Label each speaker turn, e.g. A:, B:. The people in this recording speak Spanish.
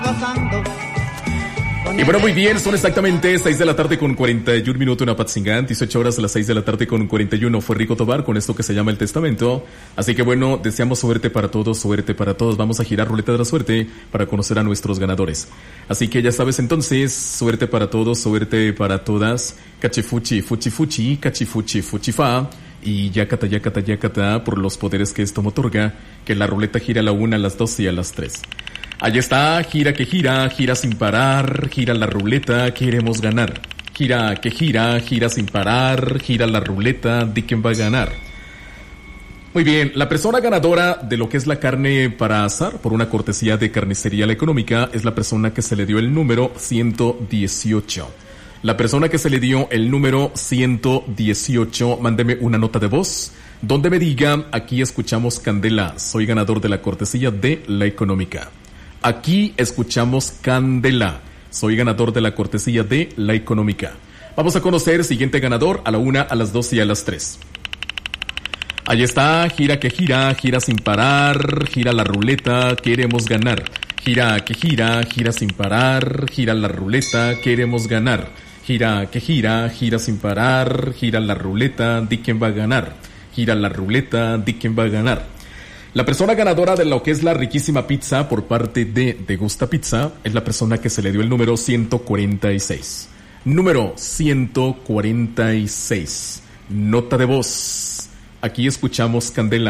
A: gozando.
B: Y bueno, muy bien, son exactamente 6 de la tarde con 41 minutos en Apatzingán, 18 horas a las 6 de la tarde con 41. Fue Rico Tobar con esto que se llama El Testamento. Así que bueno, deseamos suerte para todos, suerte para todos. Vamos a girar ruleta de la suerte para conocer a nuestros ganadores. Así que ya sabes entonces, suerte para todos, suerte para todas. Cachifuchi, fuchi fuchi, cachifuchi, fuchifa. Y yacata, por los poderes que esto me otorga, que la ruleta gira a la 1, a las 2 y a las 3. Ahí está, gira que gira sin parar, gira la ruleta, queremos ganar. Gira que gira sin parar, gira la ruleta, di quién va a ganar. Muy bien, la persona ganadora de lo que es la carne para asar, por una cortesía de Carnicería La Económica, es la persona que se le dio el número 118. La persona que se le dio el número 118, mándeme una nota de voz donde me diga, aquí escuchamos Candela, soy ganador de la cortesía de La Económica. Aquí escuchamos Candela, soy ganador de la cortesía de La Económica. Vamos a conocer siguiente ganador a la 1, a las 2 y a las 3. Ahí está, gira que gira sin parar, gira la ruleta, queremos ganar. Gira que gira sin parar, gira la ruleta, queremos ganar. Gira que gira sin parar, gira la ruleta, di quién va a ganar. Gira la ruleta, di quién va a ganar. La persona ganadora de lo que es la riquísima pizza por parte de Degusta Pizza es la persona que se le dio el número 146. Número 146. Nota de voz. Aquí escuchamos Candela.